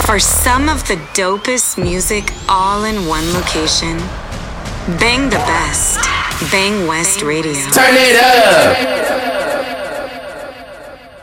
For some of the dopest music all in one location. Bang the best. Bang West Radio. Turn it up.